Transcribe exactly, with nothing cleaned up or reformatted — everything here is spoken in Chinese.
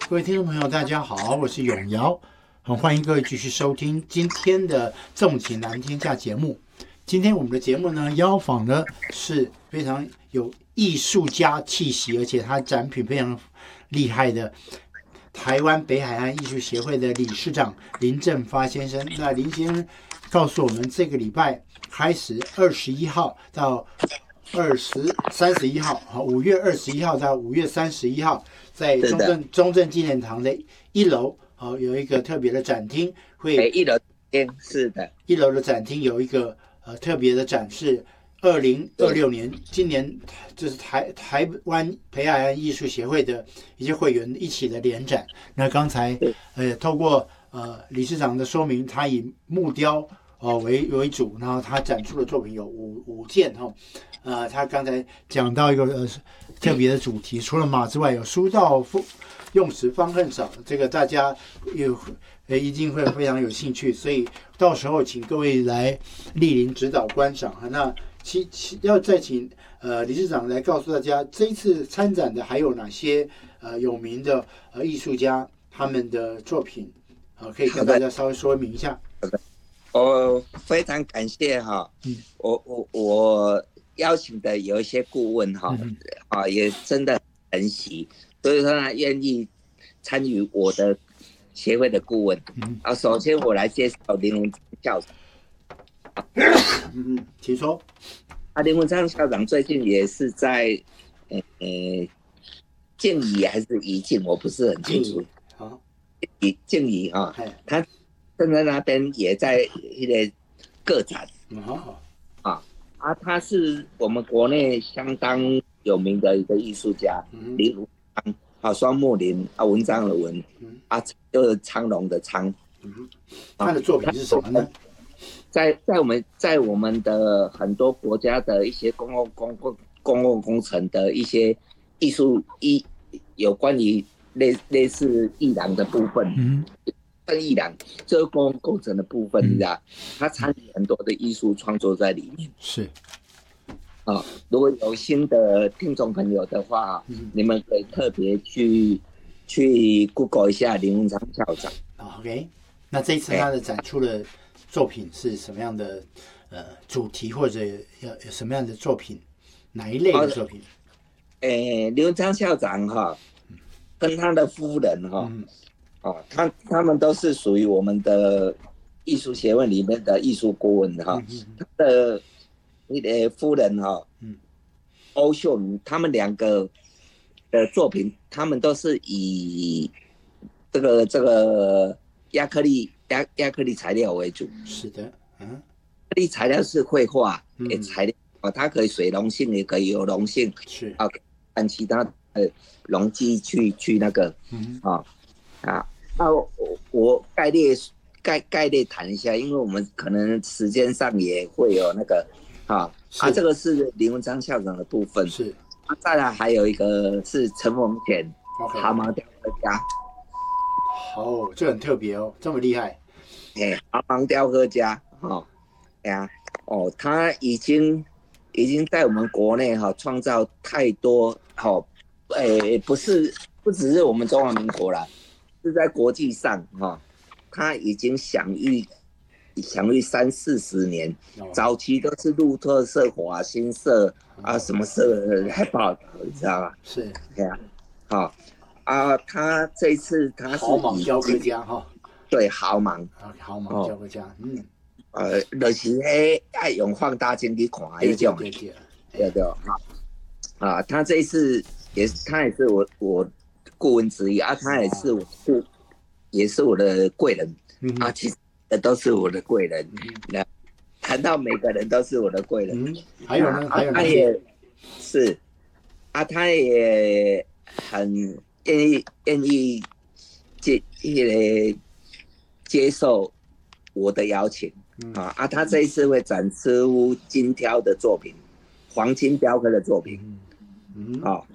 各位听众朋友，大家好，我是永尧，很欢迎各位继续收听今天的纵情南天下节目。今天我们的节目呢，邀访的是非常有艺术家气息，而且他展品非常厉害的台湾北海岸艺术协会的理事长林正发先生。那林先生告诉我们，这个礼拜开始，二十一号到二十三十一号，五月二十一号到五月三十一号，在中正中正纪念堂的一楼，哦，有一个特别的展厅，会一楼是的， 一楼的展厅有一个呃特别的展示。二零二六年，今年这是台台湾北海岸艺术协会的一些会员一起的联展。那刚才呃透过呃理事长的说明，他以木雕呃为为主，然后他展出的作品有五五件哈。呃，他刚才讲到一个呃特别的主题，除了马之外，有书到用时方恨少，这个大家有呃一定会非常有兴趣，所以到时候请各位来莅临指导观赏哈。那其其要再请呃理事长来告诉大家，这一次参展的还有哪些呃有名的呃艺术家他们的作品，呃可以跟大家稍微说明一下。 我非常感谢哈，嗯、我我我邀请的有一些顾问哈，嗯、啊也真的很喜，所以说他愿意参与我的协会的顾问。嗯、啊，首先我来介绍林文昌校长。 嗯嗯，请说。 啊，林文昌校长最近也是在呃呃静宜还是宜静，我不是很清楚。好，静静宜啊，他正在那边也在一个个展。嗯，好。啊啊，他是我们国内相当有名的一个艺术家，嗯、林文昌啊，双木林啊，文章的文，嗯、啊，就是昌隆的昌。 嗯，他的作品是什么呢？ 在在我们在我们的很多国家的一些公共公共公共工程的一些艺术艺有关于类类似艺廊的部分，嗯，跟艺廊这个公共工程的部分，你知道，他参与很多的艺术创作在里面。 是， 啊、哦，如果有新的听众朋友的话，嗯、你们可以特别去去 Google 一下林文昌校长。 OK， 那这一次他的展出了作品是什么样的呃主题，或者有什么样的作品，哪一类的作品？ 诶，林文昌校长哈，跟他的夫人哈，嗯、哦，他他们都是属于我们的艺术协会里面的艺术顾问哈。嗯、他的那个夫人哈，嗯，欧秀如，他们两个的作品，他们都是以这个这个亚克力。亚亚克力材料为主， 是的，嗯， 亚克力材料是绘画的材料，嗯、它可以水溶性，也可以有溶性， 是啊，按其他的溶剂去去那个，嗯啊啊，那我我概略概概略谈一下，因为我们可能时间上也会有那个，啊啊，这个是林文昌校长的部分， 是， 啊，再来还有一个是陈文田，蛤蟆雕刻家。 哦，这很特别哦，这么厉害。 哎、欸，蛤蟆雕刻家，哦，哎呀，哦，他已经已经在我们国内哈创造太多，好、哦，哎、欸，不是不只是我们中华民国啦，是在国际上哈、哦，他已经享誉享誉三四十年，哦、早期都是路特社、华新社、哦、啊什么社还报道，你知道吗？ 是， 对啊，好、哦。啊，他这次他是豪蟒雕刻家哈， 对，豪蟒， 豪蟒雕刻家，哦、嗯， 呃，就是迄爱用放大镜去看迄种， 对对对对，啊，啊，他这一次也是，他也是我我顾问之一啊，他也是我顾，也是我的贵人、嗯、啊，其实都是我的贵人，那、嗯、谈到每个人都是我的贵人， 嗯，还有呢，还有他也是，啊，他也很。愿意愿意接那个接受我的邀请、嗯、啊啊！他这一次会展出金雕的作品，黄金雕刻的作品，嗯嗯、啊